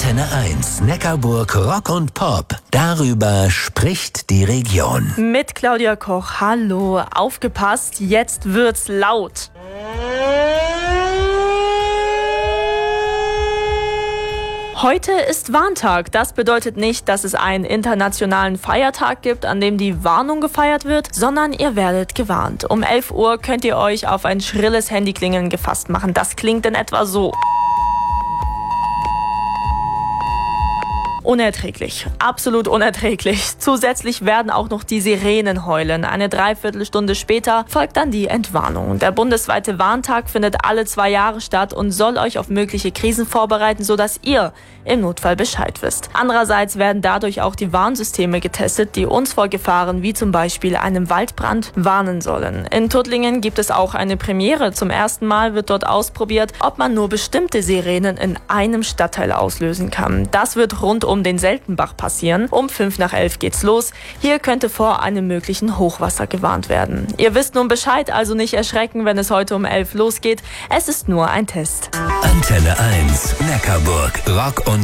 Antenne 1, Neckarburg Rock und Pop. Darüber spricht die Region. Mit Claudia Koch. Hallo, aufgepasst, jetzt wird's laut. Heute ist Warntag. Das bedeutet nicht, dass es einen internationalen Feiertag gibt, an dem die Warnung gefeiert wird, sondern ihr werdet gewarnt. Um 11 Uhr könnt ihr euch auf ein schrilles Handyklingeln gefasst machen. Das klingt in etwa so. Unerträglich, absolut unerträglich. Zusätzlich werden auch noch die Sirenen heulen. Eine Dreiviertelstunde später folgt dann die Entwarnung. Der bundesweite Warntag findet alle 2 Jahre statt und soll euch auf mögliche Krisen vorbereiten, sodass ihr im Notfall Bescheid wisst. Andererseits werden dadurch auch die Warnsysteme getestet, die uns vor Gefahren wie zum Beispiel einem Waldbrand warnen sollen. In Tuttlingen gibt es auch eine Premiere. Zum ersten Mal wird dort ausprobiert, ob man nur bestimmte Sirenen in einem Stadtteil auslösen kann. Das wird rund um den Seltenbach passieren. Um 11:05 geht's los. Hier könnte vor einem möglichen Hochwasser gewarnt werden. Ihr wisst nun Bescheid, also nicht erschrecken, wenn es heute um 11 losgeht. Es ist nur ein Test. Antenne 1, Neckarburg Rock und